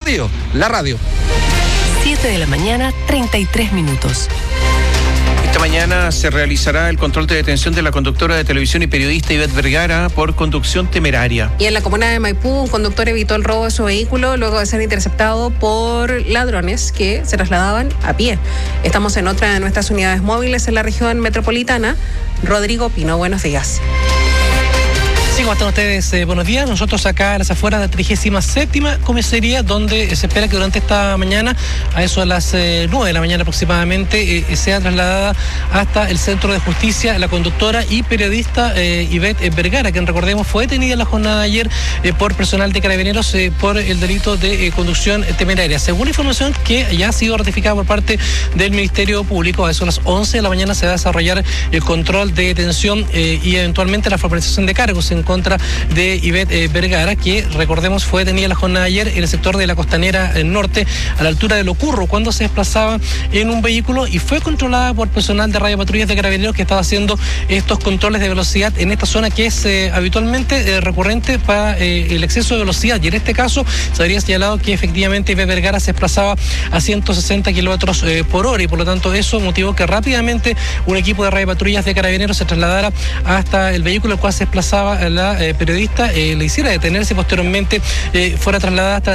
Bio, la radio. 7 de la mañana, 33 minutos. Esta mañana se realizará el control de detención de la conductora de televisión y periodista Ivette Vergara por conducción temeraria. Y en la comuna de Maipú, un conductor evitó el robo de su vehículo luego de ser interceptado por ladrones que se trasladaban a pie. Estamos en otra de nuestras unidades móviles en la región metropolitana. Rodrigo Pino, buenos días. Sí, ¿cómo están ustedes? Buenos días. Nosotros acá a las afueras de la 37ª comisaría, donde se espera que durante esta mañana, a eso de las 9 de la mañana aproximadamente, sea trasladada hasta el Centro de Justicia la conductora y periodista Ivette Vergara, quien recordemos fue detenida en la jornada de ayer por personal de Carabineros por el delito de conducción temeraria. Según la información que ya ha sido ratificada por parte del Ministerio Público, a eso de las 11 de la mañana se va a desarrollar el control de detención y eventualmente la formalización de cargos en contra de Ivette Vergara, que recordemos fue detenida la jornada de ayer en el sector de la Costanera Norte, a la altura de Locurro, cuando se desplazaba en un vehículo y fue controlada por personal de radiopatrullas de Carabineros que estaba haciendo estos controles de velocidad en esta zona que es habitualmente recurrente para el exceso de velocidad, y en este caso se habría señalado que efectivamente Ivette Vergara se desplazaba a 160 kilómetros por hora, y por lo tanto eso motivó que rápidamente un equipo de radiopatrullas de Carabineros se trasladara hasta el vehículo el cual se desplazaba la periodista, le hiciera detenerse y posteriormente fuera trasladada hasta la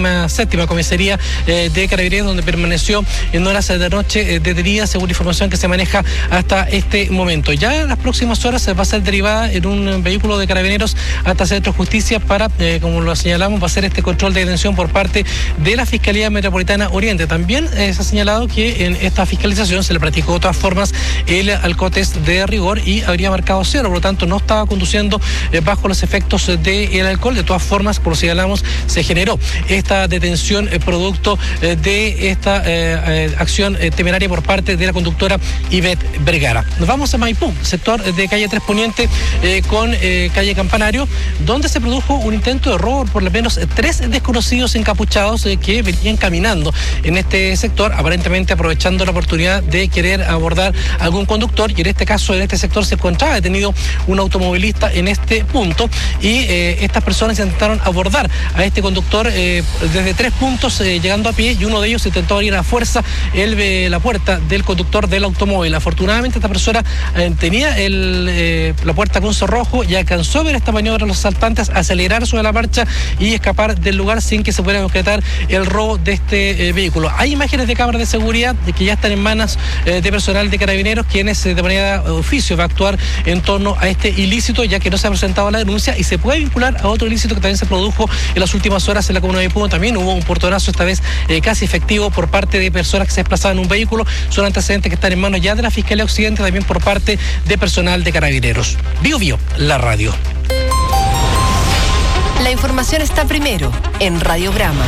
37ª comisaría de Carabineros, donde permaneció en horas de noche detenida, según información que se maneja hasta este momento. Ya en las próximas horas va a ser derivada en un vehículo de Carabineros hasta Centro de Justicia para, como lo señalamos, va a ser este control de detención por parte de la Fiscalía Metropolitana Oriente. También se ha señalado que en esta fiscalización se le practicó de todas formas el alcotest de rigor y habría marcado 0, por lo tanto no estaba conduciendo bajo los efectos del alcohol. De todas formas, por lo que señalamos, se generó esta detención producto de esta acción temeraria por parte de la conductora Ivette Vergara. Nos vamos a Maipú, sector de calle 3 Poniente con calle Campanario, donde se produjo un intento de robo por lo menos 3 desconocidos encapuchados que venían caminando en este sector, aparentemente aprovechando la oportunidad de querer abordar algún conductor, y en este caso, en este sector se encontraba detenido un automovilista en este punto, y estas personas intentaron abordar a este conductor desde 3 puntos, llegando a pie, y uno de ellos intentó abrir a fuerza la puerta del conductor del automóvil. Afortunadamente esta persona tenía la puerta con cerrojo y alcanzó a ver esta maniobra de los asaltantes, acelerar sobre la marcha y escapar del lugar sin que se pudiera concretar el robo de este vehículo. Hay imágenes de cámaras de seguridad que ya están en manos de personal de Carabineros, quienes de manera de oficio va a actuar en torno a este ilícito, ya que no se ha presentado la denuncia y se puede vincular a otro ilícito que también se produjo en las últimas horas en la comuna de Maipú. También hubo un portonazo, esta vez casi efectivo, por parte de personas que se desplazaban en un vehículo. Son antecedentes que están en manos ya de la Fiscalía Occidente, también por parte de personal de Carabineros. Bio Bio, la radio. La información está primero en Radiograma.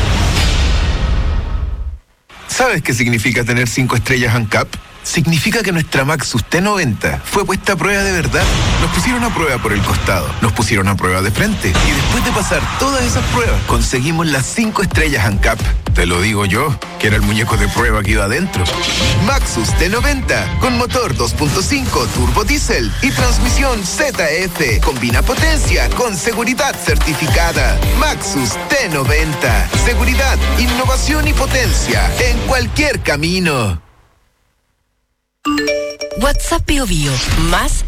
¿Sabes qué significa tener 5 estrellas ANCAP? Significa que nuestra Maxus T90 fue puesta a prueba de verdad. Nos pusieron a prueba por el costado, nos pusieron a prueba de frente, y después de pasar todas esas pruebas, conseguimos las 5 estrellas ANCAP. Te lo digo yo, que era el muñeco de prueba que iba adentro. Maxus T90, con motor 2.5 turbo diésel y transmisión ZF. Combina potencia con seguridad certificada. Maxus T90, seguridad, innovación y potencia en cualquier camino. WhatsApp Bio Bio, más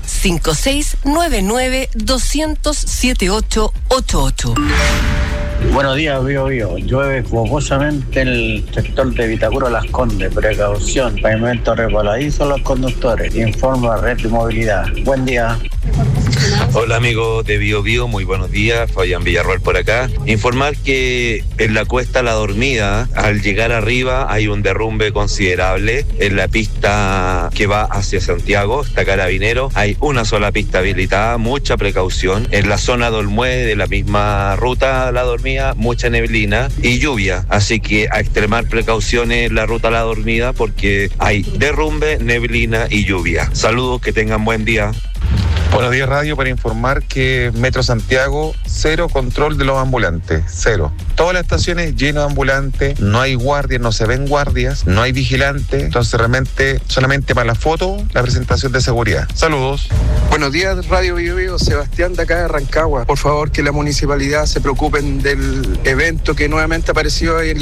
5699-200-7888. Buenos días, Bio Bio. Llueve fogosamente en el sector de Vitacura Las Condes. Precaución, pavimento resbaladizo a los conductores. Informa Red de Movilidad. Buen día. Hola amigos de Bio Bio, muy buenos días, Fabián Villarroel por acá. Informar que en la Cuesta La Dormida, al llegar arriba hay un derrumbe considerable en la pista que va hacia Santiago, está Carabinero, hay una sola pista habilitada, mucha precaución. En la zona de Olmué, de la misma ruta La Dormida, mucha neblina y lluvia, así que a extremar precauciones en la ruta La Dormida porque hay derrumbe, neblina y lluvia. Saludos, que tengan buen día. Buenos días, radio, para informar que Metro Santiago, 0 control de los ambulantes, 0. Todas las estaciones llenas de ambulantes, no hay guardias, no se ven guardias, no hay vigilantes, entonces realmente solamente para la foto, la presentación de seguridad. Saludos. Buenos días, Radio Bio Bio, Sebastián de acá de Rancagua. Por favor, que la municipalidad se preocupen del evento que nuevamente apareció en